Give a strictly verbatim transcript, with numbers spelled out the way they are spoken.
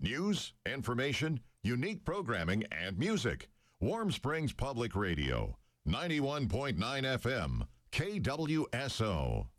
News, information, unique programming, and music. Warm Springs Public Radio, ninety-one point nine F M, K W S O.